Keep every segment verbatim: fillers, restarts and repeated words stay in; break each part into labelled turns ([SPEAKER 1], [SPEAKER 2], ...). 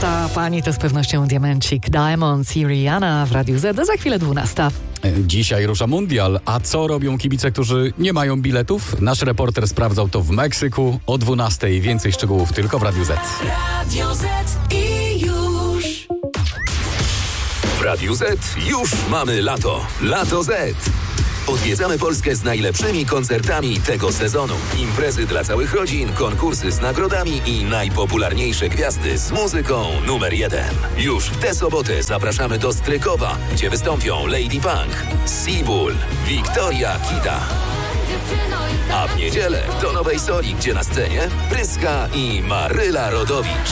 [SPEAKER 1] Ta pani to z pewnością Diamencik, Diamonds i Rihanna w Radiu Z. Za chwilę dwunasta.
[SPEAKER 2] Dzisiaj rusza mundial, a co robią kibice, którzy nie mają biletów? Nasz reporter sprawdzał to w Meksyku. O dwunastej więcej szczegółów tylko w Radiu Z.
[SPEAKER 3] Radio Z i już.
[SPEAKER 4] W Radiu Z już mamy lato. Lato Z. Odwiedzamy Polskę z najlepszymi koncertami tego sezonu. Imprezy dla całych rodzin, konkursy z nagrodami i najpopularniejsze gwiazdy z muzyką numer jeden. Już w tę sobotę zapraszamy do Strykowa, gdzie wystąpią Lady Punk, Seabull, Wiktoria Kita. A w niedzielę do Nowej Soli, gdzie na scenie Pryska i Maryla Rodowicz.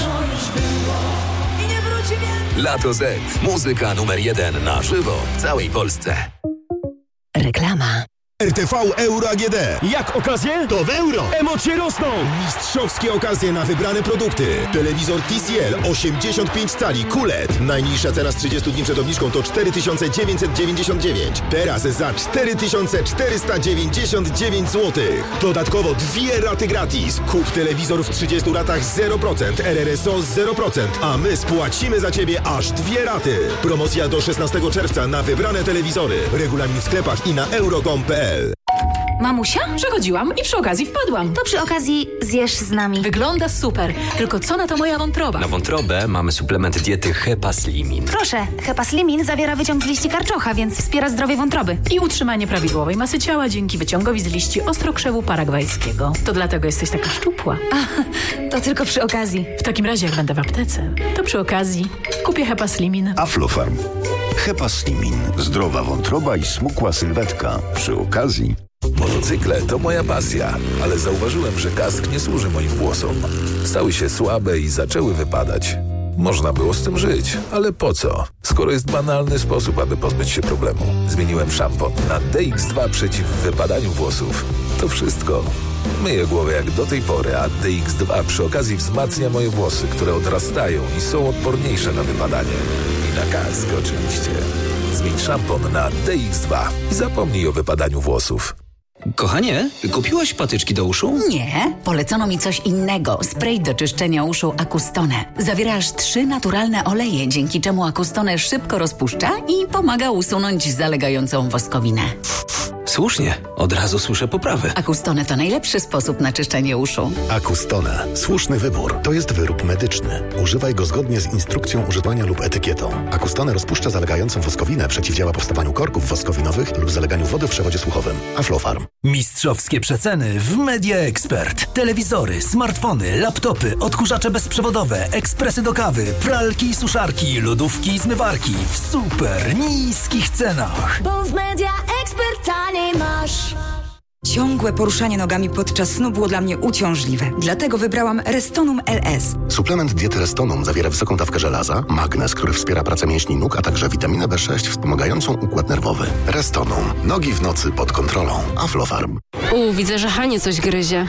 [SPEAKER 4] Lato Z. Muzyka numer jeden na żywo w całej Polsce.
[SPEAKER 5] Reklama.
[SPEAKER 6] R T V Euro A G D.
[SPEAKER 7] Jak okazje?
[SPEAKER 6] To w euro.
[SPEAKER 7] Emocje rosną.
[SPEAKER 6] Mistrzowskie okazje na wybrane produkty. Telewizor T C L osiemdziesiąt pięć cali Q L E D. Najniższa cena z trzydziestu dni przed obniżką to cztery tysiące dziewięćset dziewięćdziesiąt dziewięć. Teraz za cztery tysiące czterysta dziewięćdziesiąt dziewięć złotych. Dodatkowo dwie raty gratis. Kup telewizor w trzydziestu ratach zero procent, R R S O zero procent, a my spłacimy za Ciebie aż dwie raty. Promocja do szesnastego czerwca na wybrane telewizory. Regulamin w sklepach i na euro kropka com kropka p l.
[SPEAKER 8] Mamusia? Przechodziłam i przy okazji wpadłam.
[SPEAKER 5] To przy okazji zjesz z nami.
[SPEAKER 8] Wygląda super, tylko co na to moja wątroba?
[SPEAKER 9] Na wątrobę mamy suplement diety Hepaslimin.
[SPEAKER 5] Proszę, Hepaslimin zawiera wyciąg z liści karczocha, więc wspiera zdrowie wątroby.
[SPEAKER 8] I utrzymanie prawidłowej masy ciała dzięki wyciągowi z liści ostrokrzewu paragwajskiego. To dlatego jesteś taka szczupła.
[SPEAKER 5] A, to tylko przy okazji.
[SPEAKER 8] W takim razie, jak będę w aptece, to przy okazji kupię Hepaslimin.
[SPEAKER 10] Aflofarm. Hepaslimin. Zdrowa wątroba i smukła sylwetka. Przy okazji...
[SPEAKER 4] Motocykle to moja pasja, ale zauważyłem, że kask nie służy moim włosom. Stały się słabe i zaczęły wypadać. Można było z tym żyć, ale po co? Skoro jest banalny sposób, aby pozbyć się problemu. Zmieniłem szampon na D X dwa przeciw wypadaniu włosów. To wszystko. Myję głowę jak do tej pory, a D X dwa przy okazji wzmacnia moje włosy, które odrastają i są odporniejsze na wypadanie. I na kask oczywiście. Zmień szampon na D X dwa i zapomnij o wypadaniu włosów.
[SPEAKER 9] Kochanie, kupiłaś patyczki do uszu?
[SPEAKER 11] Nie, polecono mi coś innego. Spray do czyszczenia uszu Acustone. Zawiera aż trzy naturalne oleje, dzięki czemu Acustone szybko rozpuszcza i pomaga usunąć zalegającą woskowinę.
[SPEAKER 9] Słusznie, od razu słyszę poprawę.
[SPEAKER 11] Acustone to najlepszy sposób na czyszczenie uszu.
[SPEAKER 10] Acustone. Słuszny wybór. To jest wyrób medyczny. Używaj go zgodnie z instrukcją używania lub etykietą. Acustone rozpuszcza zalegającą woskowinę, przeciwdziała powstawaniu korków woskowinowych lub zaleganiu wody w przewodzie słuchowym. Aflofarm.
[SPEAKER 7] Mistrzowskie przeceny w Media Expert. Telewizory, smartfony, laptopy, odkurzacze bezprzewodowe, ekspresy do kawy, pralki i suszarki, lodówki i zmywarki w super niskich cenach.
[SPEAKER 3] Bo w Media Expert taniej masz.
[SPEAKER 12] Ciągłe poruszanie nogami podczas snu było dla mnie uciążliwe. Dlatego wybrałam Restonum L S.
[SPEAKER 10] Suplement diety Restonum zawiera wysoką dawkę żelaza, magnez, który wspiera pracę mięśni nóg, a także witaminę B sześć wspomagającą układ nerwowy. Restonum. Nogi w nocy pod kontrolą. Aflofarm.
[SPEAKER 13] U, widzę, że Hanie coś gryzie.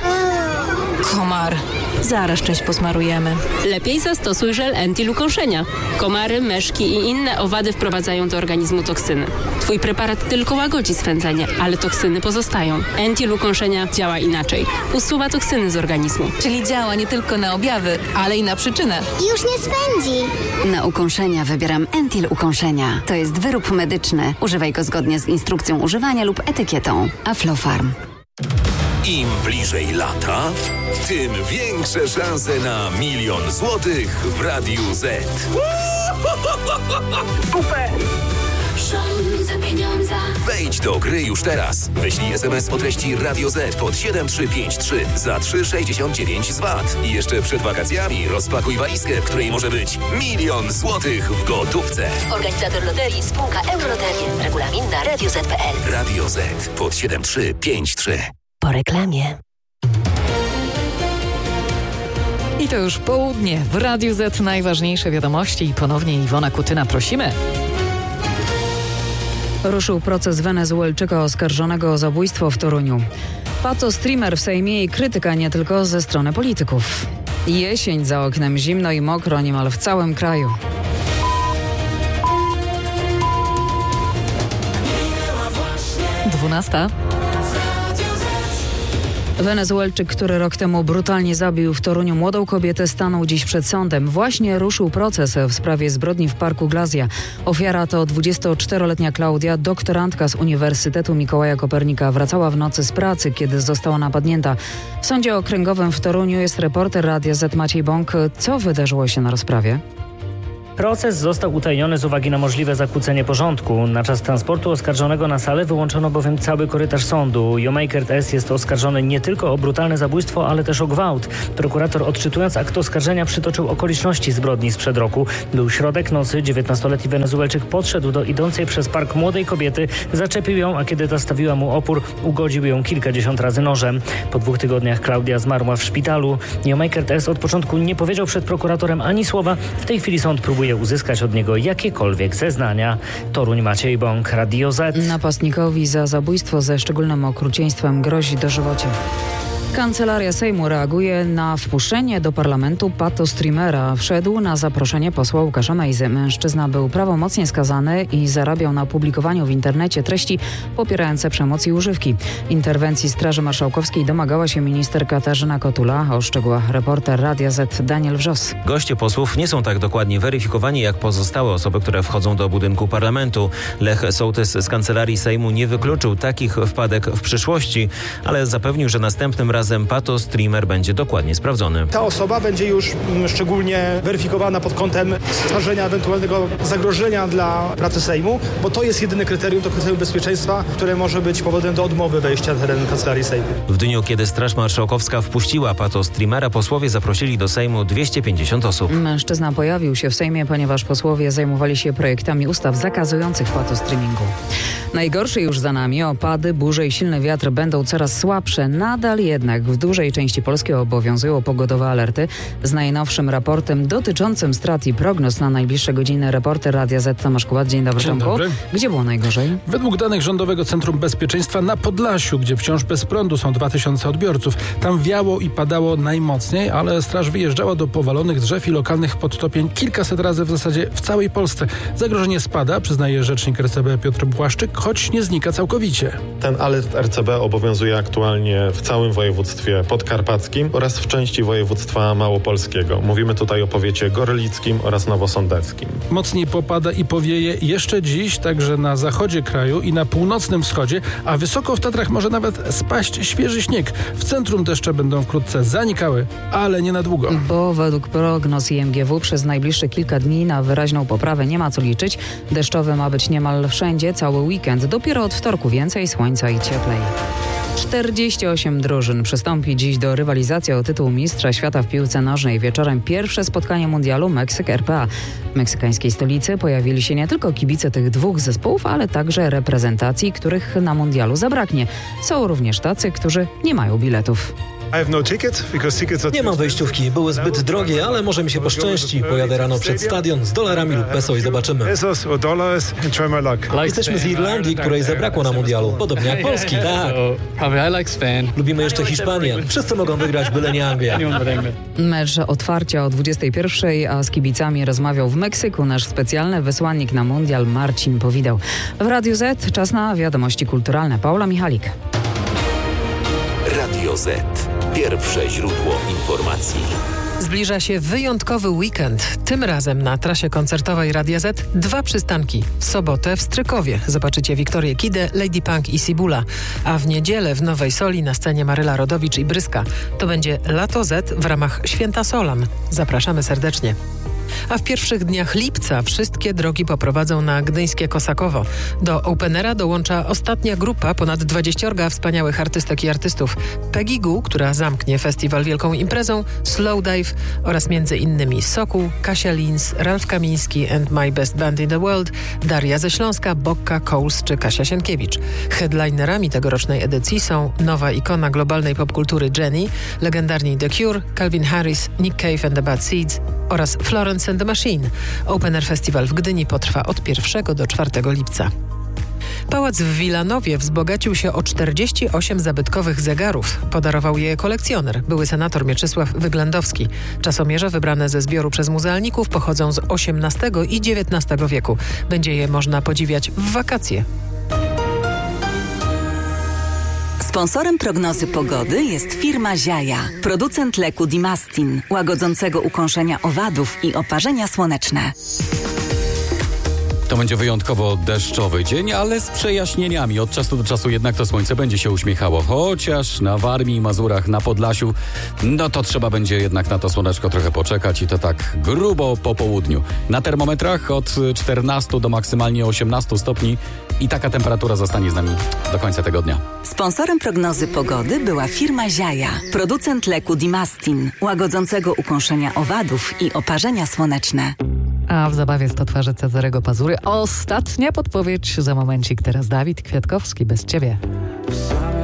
[SPEAKER 8] Komar. Zaraz część posmarujemy.
[SPEAKER 13] Lepiej zastosuj żel anti-lukąszenia. Komary, myszki i inne owady wprowadzają do organizmu toksyny. Twój preparat tylko łagodzi swędzenie, ale toksyny pozostają. Anti-lukąszenia działa inaczej. Usuwa toksyny z organizmu.
[SPEAKER 11] Czyli działa nie tylko na objawy, ale i na przyczynę.
[SPEAKER 14] Już nie swędzi.
[SPEAKER 11] Na ukąszenia wybieram Entil Ukąszenia. To jest wyrób medyczny. Używaj go zgodnie z instrukcją używania lub etykietą. Aflofarm.
[SPEAKER 4] Im bliżej lata, tym większe szanse na milion złotych w Radiu Z.
[SPEAKER 3] Super! Rządzę pieniądza.
[SPEAKER 4] Wejdź do gry już teraz. Wyślij es em es o treści Radio Z pod siedem trzy pięć trzy za trzy sześćdziesiąt dziewięć z V A T. I jeszcze przed wakacjami rozpakuj walizkę, w której może być milion złotych w gotówce.
[SPEAKER 15] Organizator loterii spółka Euroloteria. Regulamin na radio zet kropka pe el.
[SPEAKER 4] Radio Z pod siedem trzy pięć trzy.
[SPEAKER 11] Po reklamie.
[SPEAKER 1] I to już południe. W Radiu Z najważniejsze wiadomości i ponownie Iwona Kutyna, prosimy.
[SPEAKER 16] Ruszył proces Wenezuelczyka oskarżonego o zabójstwo w Toruniu. Pato streamer w Sejmie i krytyka nie tylko ze strony polityków. Jesień za oknem, zimno i mokro niemal w całym kraju.
[SPEAKER 1] Dwunasta.
[SPEAKER 16] Wenezuelczyk, który rok temu brutalnie zabił w Toruniu młodą kobietę, stanął dziś przed sądem. Właśnie ruszył proces w sprawie zbrodni w Parku Glazja. Ofiara to dwudziestoczteroletnia Klaudia, doktorantka z Uniwersytetu Mikołaja Kopernika. Wracała w nocy z pracy, kiedy została napadnięta. W sądzie okręgowym w Toruniu jest reporter Radia Z Maciej Bąk. Co wydarzyło się na rozprawie?
[SPEAKER 14] Proces został utajniony z uwagi na możliwe zakłócenie porządku. Na czas transportu oskarżonego na salę wyłączono bowiem cały korytarz sądu. Jomaykert S. jest oskarżony nie tylko o brutalne zabójstwo, ale też o gwałt. Prokurator, odczytując akt oskarżenia, przytoczył okoliczności zbrodni sprzed roku. Był środek nocy, dziewiętnastoletni Wenezuelczyk podszedł do idącej przez park młodej kobiety, zaczepił ją, a kiedy ta stawiła mu opór, ugodził ją kilkadziesiąt razy nożem. Po dwóch tygodniach Klaudia zmarła w szpitalu. Jomaykert S. od początku nie powiedział przed prokuratorem ani słowa. W tej chwili sąd próbuje uzyskać od niego jakiekolwiek zeznania. Toruń, Maciej Bąk, Radio Z.
[SPEAKER 16] Napastnikowi za zabójstwo ze szczególnym okrucieństwem grozi dożywocie. Kancelaria Sejmu reaguje na wpuszczenie do parlamentu patostreamera. Wszedł na zaproszenie posła Łukasza Mejzy. Mężczyzna był prawomocnie skazany i zarabiał na publikowaniu w internecie treści popierające przemoc i używki. Interwencji Straży Marszałkowskiej domagała się minister Katarzyna Kotula. O szczegółach reporter Radia Z Daniel Wrzos.
[SPEAKER 17] Goście posłów nie są tak dokładnie weryfikowani jak pozostałe osoby, które wchodzą do budynku parlamentu. Lech Sołtys z Kancelarii Sejmu nie wykluczył takich wpadek w przyszłości, ale zapewnił, że następnym razem patostreamer będzie dokładnie sprawdzony.
[SPEAKER 18] Ta osoba będzie już szczególnie weryfikowana pod kątem stworzenia ewentualnego zagrożenia dla pracy Sejmu, bo to jest jedyne kryterium, to kryterium bezpieczeństwa, które może być powodem do odmowy wejścia na teren Kancelarii Sejmu.
[SPEAKER 17] W dniu, kiedy Straż Marszałkowska wpuściła patostreamera, posłowie zaprosili do Sejmu dwieście pięćdziesiąt osób.
[SPEAKER 16] Mężczyzna pojawił się w Sejmie, ponieważ posłowie zajmowali się projektami ustaw zakazujących patostreamingu. Najgorsze już za nami. Opady, burze i silny wiatr będą coraz słabsze. Nadal jednak w dużej części Polski obowiązują pogodowe alerty. Z najnowszym raportem dotyczącym strat i prognoz na najbliższe godziny reporter Radia Z Tomasz Kułat. Dzień dobry,
[SPEAKER 19] Dzień
[SPEAKER 16] Tomku.
[SPEAKER 19] dobry.
[SPEAKER 16] Gdzie było najgorzej?
[SPEAKER 19] Według danych Rządowego Centrum Bezpieczeństwa na Podlasiu, gdzie wciąż bez prądu są dwa tysiące odbiorców. Tam wiało i padało najmocniej, ale straż wyjeżdżała do powalonych drzew i lokalnych podtopień kilkaset razy w zasadzie w całej Polsce. Zagrożenie spada, przyznaje rzecznik R C B Piotr Błaszczyk, choć nie znika całkowicie.
[SPEAKER 20] Ten alert R C B obowiązuje aktualnie w całym województwie podkarpackim oraz w części województwa małopolskiego. Mówimy tutaj o powiecie gorlickim oraz nowosądeckim.
[SPEAKER 19] Mocniej popada i powieje jeszcze dziś, także na zachodzie kraju i na północnym wschodzie, a wysoko w Tatrach może nawet spaść świeży śnieg. W centrum deszcze będą wkrótce zanikały, ale nie na długo.
[SPEAKER 16] Bo według prognoz I M G W przez najbliższe kilka dni na wyraźną poprawę nie ma co liczyć. Deszczowy ma być niemal wszędzie cały weekend. Dopiero od wtorku więcej słońca i cieplej. czterdzieści osiem drużyn przystąpi dziś do rywalizacji o tytuł mistrza świata w piłce nożnej. Wieczorem pierwsze spotkanie mundialu Meksyk R P A. W meksykańskiej stolicy pojawili się nie tylko kibice tych dwóch zespołów, ale także reprezentacji, których na mundialu zabraknie. Są również tacy, którzy nie mają biletów.
[SPEAKER 21] Nie mam wejściówki, były zbyt drogie, ale może mi się poszczęści. Pojadę rano przed stadion z dolarami lub peso i zobaczymy. Jesteśmy z Irlandii, której zabrakło na mundialu. Podobnie jak Polski, tak. Lubimy jeszcze Hiszpanię. Wszyscy mogą wygrać, byle nie Anglia.
[SPEAKER 16] Mecz otwarcia o dwudziestej pierwszej, a z kibicami rozmawiał w Meksyku nasz specjalny wysłannik na mundial Marcin Powidał. W Radiu Z czas na wiadomości kulturalne. Paula Michalik.
[SPEAKER 22] Radio Z. Pierwsze źródło informacji.
[SPEAKER 23] Zbliża się wyjątkowy weekend. Tym razem na trasie koncertowej Radia Z dwa przystanki. W sobotę w Strykowie zobaczycie Wiktorię Kidę, Lady Punk i Sibula. A w niedzielę w Nowej Soli na scenie Maryla Rodowicz i Bryska. To będzie Lato Z w ramach Święta Solan. Zapraszamy serdecznie. A w pierwszych dniach lipca wszystkie drogi poprowadzą na gdyńskie Kosakowo. Do Openera dołącza ostatnia grupa, ponad dwudziestu wspaniałych artystek i artystów. Peggy Goo, która zamknie festiwal wielką imprezą, Slowdive oraz między innymi Sokół, Kasia Lins, Ralf Kamiński and My Best Band in the World, Daria ze Śląska, Bokka, Coles czy Kasia Sienkiewicz. Headlinerami tegorocznej edycji są nowa ikona globalnej popkultury Jenny, legendarni The Cure, Calvin Harris, Nick Cave and the Bad Seeds oraz Florence and the Machine. Open Air Festiwal w Gdyni potrwa od pierwszego do czwartego lipca. Pałac w Wilanowie wzbogacił się o czterdzieści osiem zabytkowych zegarów. Podarował je kolekcjoner, były senator Mieczysław Wyglandowski. Czasomierze wybrane ze zbioru przez muzealników pochodzą z osiemnastego i dziewiętnastego wieku. Będzie je można podziwiać w wakacje.
[SPEAKER 11] Sponsorem prognozy pogody jest firma Ziaja, producent leku Dimastin, łagodzącego ukąszenia owadów i oparzenia słoneczne.
[SPEAKER 2] To będzie wyjątkowo deszczowy dzień, ale z przejaśnieniami. Od czasu do czasu jednak to słońce będzie się uśmiechało. Chociaż na Warmii i Mazurach, na Podlasiu, no to trzeba będzie jednak na to słoneczko trochę poczekać i to tak grubo po południu. Na termometrach od czternastu do maksymalnie osiemnastu stopni i taka temperatura zostanie z nami do końca tygodnia.
[SPEAKER 11] Sponsorem prognozy pogody była firma Ziaja, producent leku Dimastin, łagodzącego ukąszenia owadów i oparzenia słoneczne.
[SPEAKER 1] A w zabawie sto twarzy Cezarego Pazury ostatnia podpowiedź za momencik. Teraz Dawid Kwiatkowski, Bez ciebie.